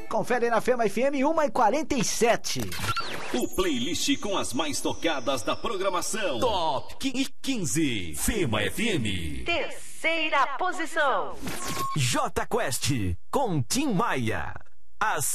Confere na Fema FM 1h47. O playlist com as mais tocadas da programação. Top 15. Fema FM. Terceira posição. J Quest com Tim Maia. As